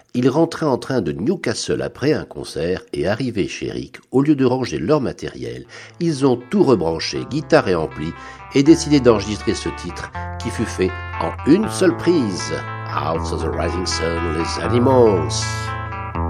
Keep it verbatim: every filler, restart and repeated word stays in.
Ils rentraient en train de Newcastle après un concert et arrivés chez Rick, au lieu de ranger leur matériel, ils ont tout rebranché, guitare et ampli, et décidé d'enregistrer ce titre qui fut fait en une seule prise. Out of the Rising Sun, les Animals.